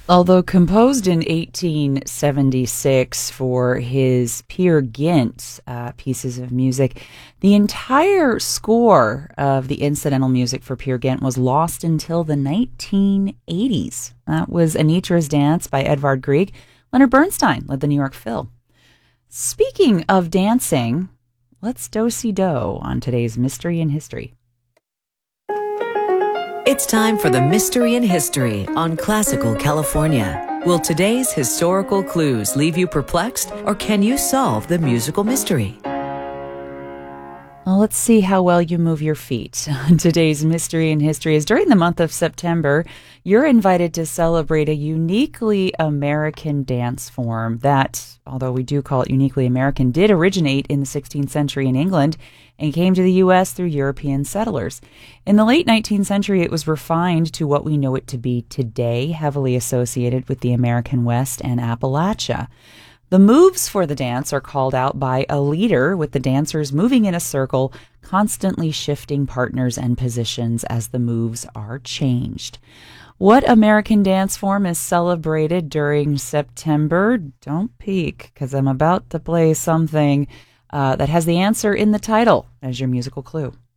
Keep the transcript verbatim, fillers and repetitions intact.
Although composed in eighteen seventy-six for his Peer Gynt uh, pieces of music, the entire score of the incidental music for Peer Gynt was lost until the nineteen eighties. That was Anitra's Dance by Edvard Grieg. Leonard Bernstein led the New York Phil. Speaking of dancing, let's do-si-do on today's Mystery in History. It's time for the Mystery in History on Classical California. Will today's historical clues leave you perplexed, or can you solve the musical mystery? Well, let's see how well you move your feet. Today's Mystery in History is during the month of September. You're invited to celebrate a uniquely American dance form that, although we do call it uniquely American, did originate in the sixteenth century in England and came to the U S through European settlers. In the late nineteenth century, it was refined to what we know it to be today, heavily associated with the American West and Appalachia. The moves for the dance are called out by a leader, with the dancers moving in a circle, constantly shifting partners and positions as the moves are changed. What American dance form is celebrated during September? Don't peek, because I'm about to play something uh, that has the answer in the title as your musical clue.